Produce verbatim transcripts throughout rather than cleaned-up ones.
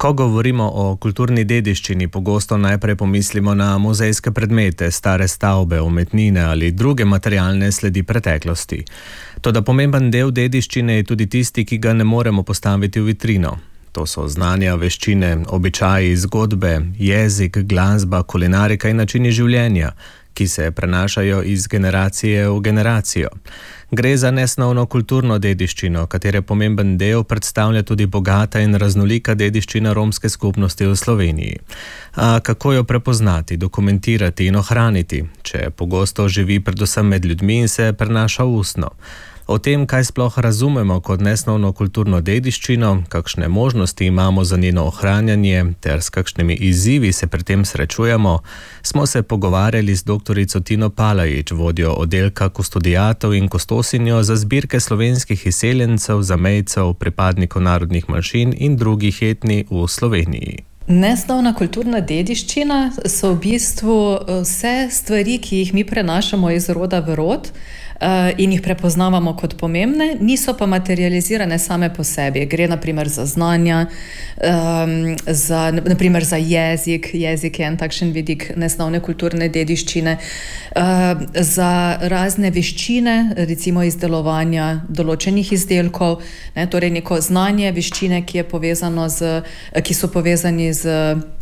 Ko govorimo o kulturni dediščini, pogosto najprej pomislimo na muzejske predmete, stare stavbe, umetnine ali druge materialne sledi preteklosti. Toda pomemben del dediščine je tudi tisti, ki ga ne moremo postaviti v vitrino. To so znanja, veščine, običaji, zgodbe, jezik, glasba, kulinarika in načini življenja, ki se prenašajo iz generacije v generacijo. Gre za nesnovno kulturno dediščino, katere pomemben del predstavlja tudi bogata in raznolika dediščina romske skupnosti v Sloveniji. A kako jo prepoznati, dokumentirati in ohraniti, če pogosto živi predvsem med ljudmi in se prenaša ustno? O tem, kaj sploh razumemo kot nesnovno kulturno dediščino, kakšne možnosti imamo za njeno ohranjanje ter s kakšnimi izzivi se pri tem srečujemo, smo se pogovarjali z doktorico Tino Palajić, vodjo oddelka kustodiatov in kustosinjo za zbirke slovenskih izseljencev, zamejcev, pripadnikov narodnih manjšin in drugih etnij v Sloveniji. Nesnovna kulturna dediščina so v bistvu vse stvari, ki jih mi prenašamo iz roda v rod in jih prepoznavamo kot pomembne, niso pa materializirane same po sebi. Gre naprimer za znanja, za, naprimer za jezik, jezik je en takšen vidik nesnovne kulturne dediščine, za razne veščine, recimo izdelovanja določenih izdelkov, ne, torej neko znanje, veščine, ki je povezano z, ki so povezani z,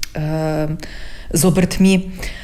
z obrtmi.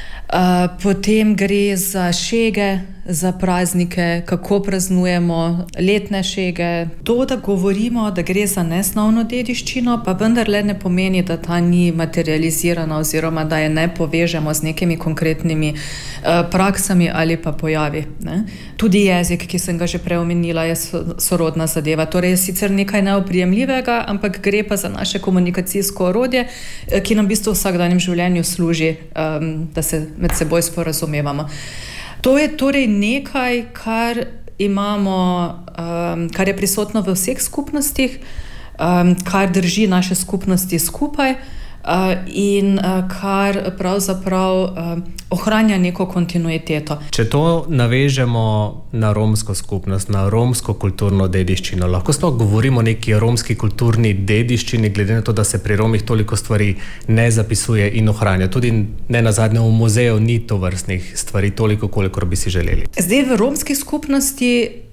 Potem gre za šege, za praznike, kako praznujemo letne šege. To, da govorimo, da gre za nesnovno dediščino, pa vendarle ne pomeni, da ta ni materializirana oziroma da je ne povežemo z nekimi konkretnimi praksami ali pa pojavi. Ne? Tudi jezik, ki sem ga že prej omenila, je sorodna zadeva. Torej je sicer nekaj neoprijemljivega, ampak gre pa za naše komunikacijsko orodje, ki nam v bistvu v vsakdanjem življenju služi, da se med seboj sporazumevamo. To je torej nekaj, kar imamo, um, kar je prisotno v vseh skupnostih, um, kar drži naše skupnosti skupaj uh, in uh, kar pravzaprav uh, ohranja neko kontinuiteto. Če to navežemo na romsko skupnost, na romsko kulturno dediščino, lahko sploh govorimo o neki romski kulturni dediščini, glede na to, da se pri Romih toliko stvari ne zapisuje in ohranja. Tudi ne nazadnje v muzeju ni tovrstnih stvari toliko, kolikor bi si želeli. Zdaj v romski skupnosti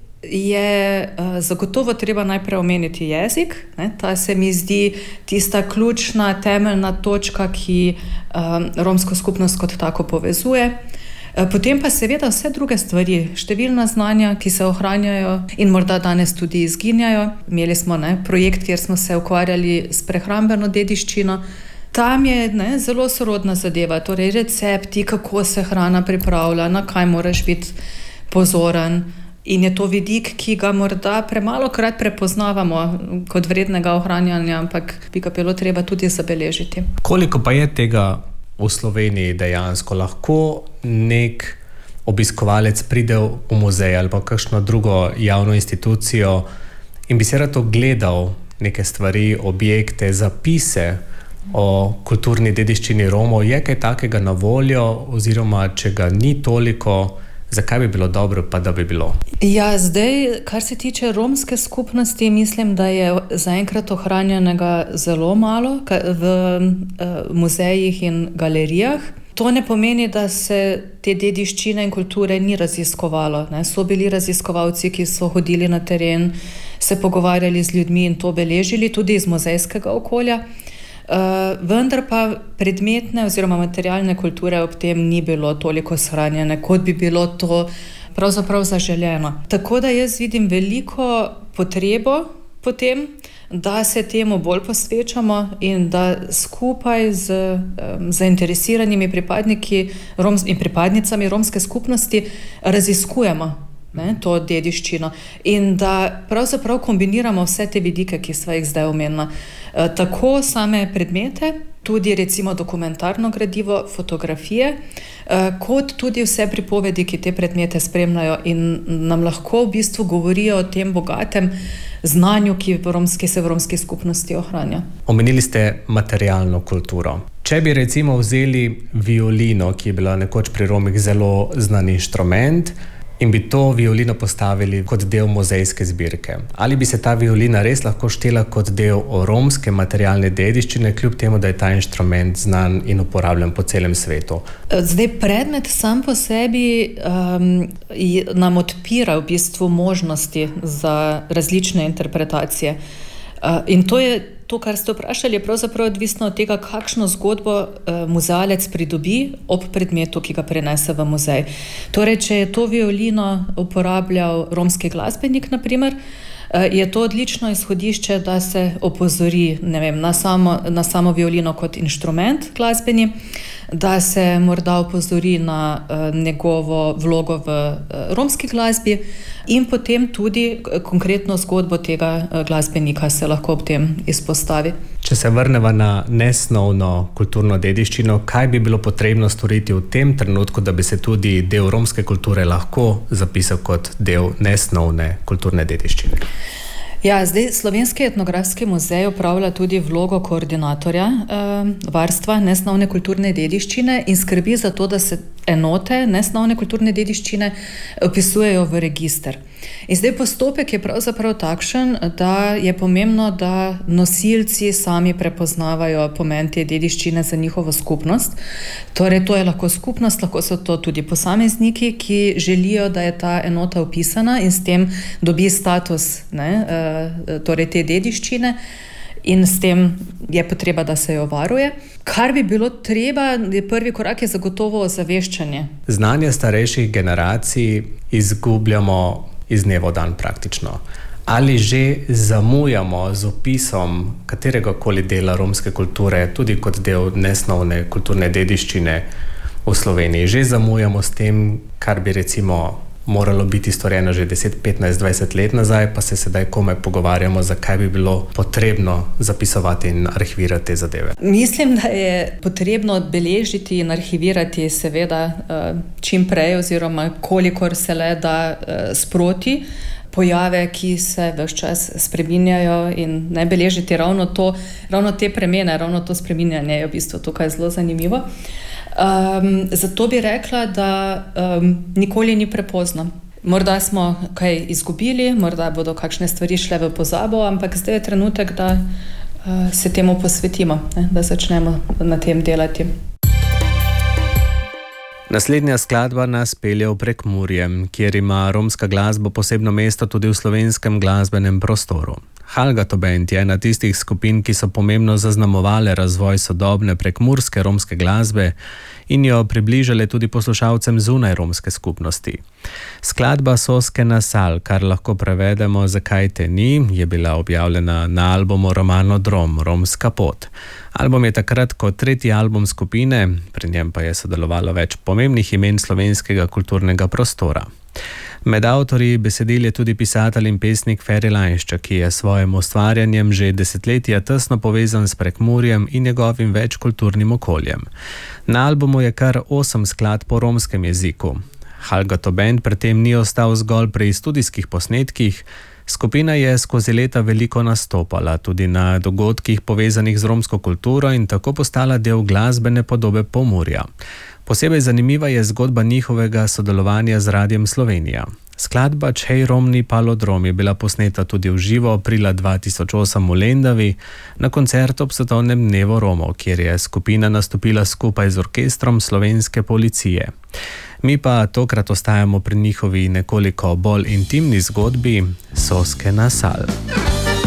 je uh, zagotovo treba najprej omeniti jezik. Ne? Ta se mi zdi tista ključna, temeljna točka, ki um, romsko skupnost kot tako povezuje. Uh, potem pa seveda vse druge stvari, številna znanja, ki se ohranjajo in morda danes tudi izginjajo. Imeli smo ne, projekt, kjer smo se ukvarjali s prehrambeno dediščino. Tam je ne, zelo sorodna zadeva, torej recepti, kako se hrana pripravlja, na kaj moraš biti pozoren. In je to vidik, ki ga morda premalokrat prepoznavamo kot vrednega ohranjanja, ampak bi ga bilo treba tudi zabeležiti. Koliko pa je tega v Sloveniji dejansko? Lahko nek obiskovalec pride v muzej ali pa kakšno drugo javno institucijo in bi se rad ogledal neke stvari, objekte, zapise o kulturni dediščini Romov? Je kaj takega na voljo oziroma če ga ni toliko, zakaj bi bilo dobro, pa da bi bilo? Ja, zdaj, kar se tiče romske skupnosti, mislim, da je zaenkrat ohranjenega zelo malo v muzejih in galerijah. To ne pomeni, da se te dediščine in kulture ni raziskovalo. Ne? So bili raziskovalci, ki so hodili na teren, se pogovarjali z ljudmi in to beležili tudi iz muzejskega okolja. Uh, vendar pa predmetne oziroma materialne kulture ob tem ni bilo toliko shranjene, kot bi bilo to pravzaprav zaželeno. Tako da jaz vidim veliko potrebo po tem, da se temu bolj posvečamo in da skupaj z um, zainteresiranimi pripadniki rom, in pripadnicami romske skupnosti raziskujemo ne, to dediščino in da pravzaprav kombiniramo vse te vidike, ki sva jih zdaj omenila. E, tako same predmete, tudi recimo dokumentarno gradivo, fotografije, e, kot tudi vse pripovedi, ki te predmete spremljajo in nam lahko v bistvu govorijo o tem bogatem znanju, ki v romski, se v romski skupnosti ohranja. Omenili ste materialno kulturo. Če bi recimo vzeli violino, ki je bila nekoč pri Romih zelo znan inštrument, in bi to violino postavili kot del muzejske zbirke. Ali bi se ta violina res lahko štela kot del romske materialne dediščine, kljub temu, da je ta inštrument znan in uporabljen po celem svetu? Zdaj, predmet sam po sebi um, nam odpira v bistvu možnosti za različne interpretacije. Uh, in to je to, kar ste vprašali, je pravzaprav odvisno od tega, kakšno zgodbo uh, muzealec pridobi ob predmetu, ki ga prenese v muzej. Torej, če je to violino uporabljal romski glasbenik, na primer, uh, je to odlično izhodišče, da se opozori, ne vem, na samo, na samo violino kot inštrument glasbeni, da se morda opozori na uh, njegovo vlogo v uh, romski glasbi in potem tudi konkretno zgodbo tega uh, glasbenika se lahko ob tem izpostavi. Če se vrneva na nesnovno kulturno dediščino, kaj bi bilo potrebno storiti v tem trenutku, da bi se tudi del romske kulture lahko zapisal kot del nesnovne kulturne dediščine? Ja, zdaj Slovenski etnografski muzej upravlja tudi vlogo koordinatorja eh, varstva nesnovne kulturne dediščine in skrbi za to, da se enote nesnovne kulturne dediščine vpisujejo v register. In zdaj postopek je pravzaprav takšen, da je pomembno, da nosilci sami prepoznavajo pomen te dediščine za njihovo skupnost. Torej, to je lahko skupnost, lahko so to tudi posamezniki, ki želijo, da je ta enota vpisana in s tem dobi status, ne, torej te dediščine, in s tem je potreba, da se jo varuje. Kar bi bilo treba, je prvi korak je zagotovo ozaveščanje. Znanje starejših generacij izgubljamo iz dneva v dan praktično. Ali že zamujamo z opisom katerega koli dela romske kulture, tudi kot del nesnovne kulturne dediščine v Sloveniji? Že zamujamo s tem, kar bi recimo moralo biti storjeno že deset, petnajst, dvajset let nazaj, pa se sedaj komaj pogovarjamo, zakaj bi bilo potrebno zapisovati in arhivirati te zadeve. Mislim, da je potrebno beležiti in arhivirati seveda čim prej oziroma kolikor se le da sproti pojave, ki se ves čas spreminjajo, in ne beležiti ravno to, ravno te premene, ravno to spreminjanje je v bistvu tukaj zelo zanimivo. Um, zato bi rekla, da um, nikoli ni prepozno. Morda smo kaj izgubili, morda bodo kakšne stvari šle v pozabo, ampak zdaj je trenutek, da uh, se temu posvetimo, ne, da začnemo na tem delati. Naslednja skladba nas pelje v Prekmurje, kjer ima romska glasba posebno mesto tudi v slovenskem glasbenem prostoru. Halgato Band je ena tistih skupin, ki so pomembno zaznamovale razvoj sodobne prekmurske romske glasbe in jo približale tudi poslušalcem zunaj romske skupnosti. Skladba Soske Nasal, kar lahko prevedemo Zakaj te ni, je bila objavljena na albumu Romano Drom, Romska pot. Album je takrat kot tretji album skupine, pri njem pa je sodelovalo več pomembnih imen slovenskega kulturnega prostora. Med avtorji besedil je tudi pisatelj in pesnik Feri Lajnšček, ki je s svojim ustvarjanjem že desetletja tesno povezan s Prekmurjem in njegovim večkulturnim okoljem. Na albumu je kar osem skladb po romskem jeziku. Halgato Band pri tem ni ostal zgolj pri studijskih posnetkih. Skupina je skozi leta veliko nastopala tudi na dogodkih povezanih z romsko kulturo in tako postala del glasbene podobe Pomurja. Posebej zanimiva je zgodba njihovega sodelovanja z Radiem Slovenija. Skladba Čej romni palodrom je bila posneta tudi v živo aprila dva tisoč osem v Lendavi na koncertu ob svetovnem dnevu Romov, kjer je skupina nastopila skupaj z orkestrom slovenske policije. Mi pa tokrat ostajamo pri njihovi nekoliko bolj intimni zgodbi Soske Nasal.